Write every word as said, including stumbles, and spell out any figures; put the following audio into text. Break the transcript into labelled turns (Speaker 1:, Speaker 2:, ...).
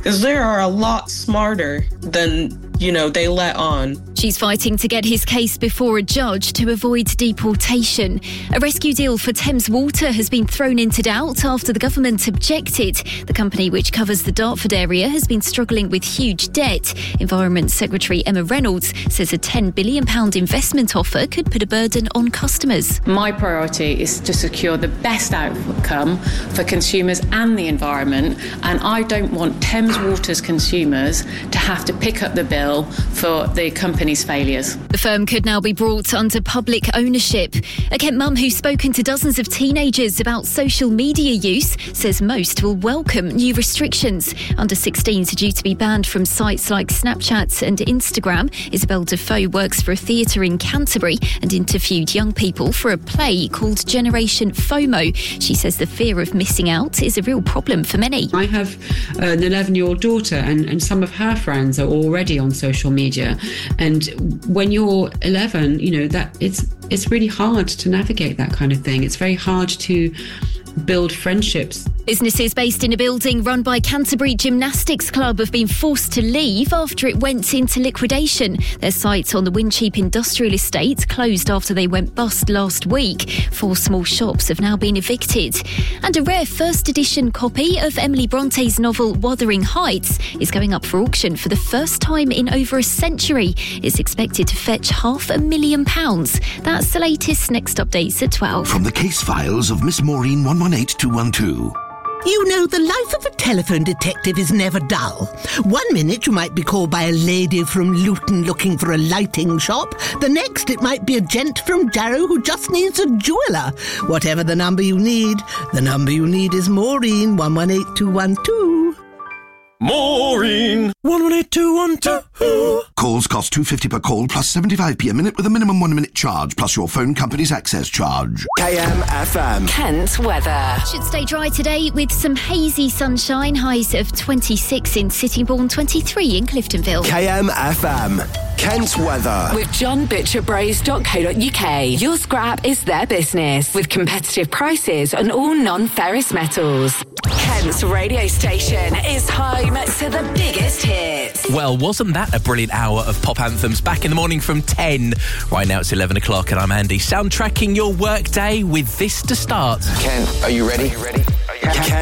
Speaker 1: because they are a lot smarter than, you know, they let on.
Speaker 2: She's fighting to get his case before a judge to avoid deportation. A rescue deal for Thames Water has been thrown into doubt after the government objected. The company, which covers the Dartford area, has been struggling with huge debt. Environment Secretary Emma Reynolds says a ten billion pounds investment offer could put a burden on customers.
Speaker 3: My priority is to secure the best outcome for consumers and the environment, and I don't want Thames Water's consumers to have to pick up the bill for the company's failures.
Speaker 2: The firm could now be brought under public ownership. A Kent mum who's spoken to dozens of teenagers about social media use says most will welcome new restrictions. Under sixteens are due to be banned from sites like Snapchat and Instagram. Isabel Defoe works for a theatre in Canterbury and interviewed young people for a play called Generation FOMO. She says the fear of missing out is a real problem for many.
Speaker 4: I have an eleven-year-old daughter, and, and some of her friends are already on social media. And when you're eleven, you know, that it's it's really hard to navigate that kind of thing. It's very hard to build friendships.
Speaker 2: Businesses based in a building run by Canterbury Gymnastics Club have been forced to leave after it went into liquidation. Their site on the Wincheap Industrial Estate closed after they went bust last week. Four small shops have now been evicted. And a rare first edition copy of Emily Bronte's novel Wuthering Heights is going up for auction for the first time in over a century. It's expected to fetch half a million pounds. That's the latest. Next updates at twelve.
Speaker 5: From the case files of Miss Maureen one one eight two one two.
Speaker 6: You know, the life of a telephone detective is never dull. One minute you might be called by a lady from Luton looking for a lighting shop. The next it might be a gent from Jarrow who just needs a jeweller. Whatever the number you need, the number you need is Maureen one one eight two one two.
Speaker 7: Maureen one one eight two one two.
Speaker 5: Calls cost two pounds fifty per call plus seventy-five p a minute with a minimum one minute charge plus your phone company's access charge.
Speaker 7: K M F M.
Speaker 2: Kent weather. Should stay dry today with some hazy sunshine. Highs of twenty-six in Sittingbourne, twenty-three in Cliftonville.
Speaker 7: K M F M. Kent weather.
Speaker 8: With john butcher bros dot co dot uk. Your scrap is their business with competitive prices on all non-ferrous metals. Kent's radio station is home to the biggest hits.
Speaker 9: Well, wasn't that a brilliant hour of pop anthems? Back in the morning from ten. Right now it's eleven o'clock and I'm Andy. Soundtracking your work day with this to start.
Speaker 7: Ken, are you ready? Are you ready? Are you ready? Ken.